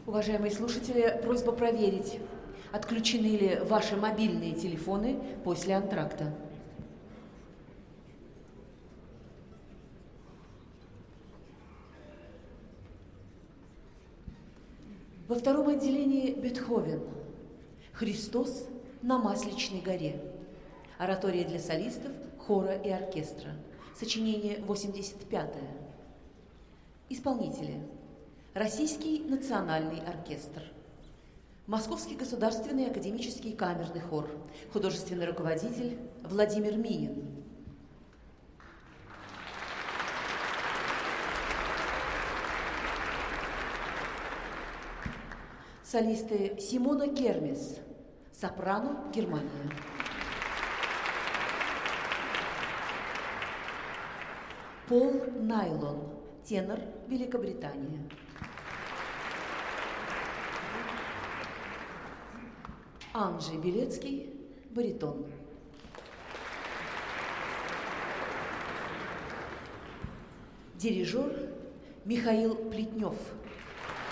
Уважаемые слушатели, просьба проверить, отключены ли ваши мобильные телефоны после антракта. Во втором отделении Бетховен «Христос на Масличной горе». Оратория для солистов, хора и оркестра. Сочинение 85-е. Исполнители. Российский национальный оркестр. Московский государственный академический камерный хор. Художественный руководитель Владимир Минин. Солисты Симона Кермес, сопрано, Германия. Пол Найлон, тенор, Великобритания. Анджей Белецкий, баритон. Дирижер Михаил Плетнев.